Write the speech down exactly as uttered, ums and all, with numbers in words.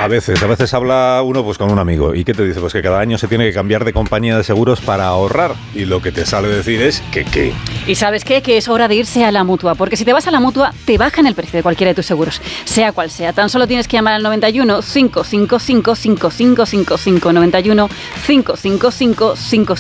A veces, a veces habla uno pues con un amigo. ¿Y qué te dice? Pues que cada año se tiene que cambiar de compañía de seguros para ahorrar. Y lo que te sale decir es que qué. ¿Y sabes qué? Que es hora de irse a la Mutua. Porque si te vas a la Mutua, te bajan el precio de cualquiera de tus seguros. Sea cual sea. Tan solo tienes que llamar al noventa y uno, cinco cinco cinco, cinco cinco cinco cinco, noventa y uno, cinco cinco cinco, cinco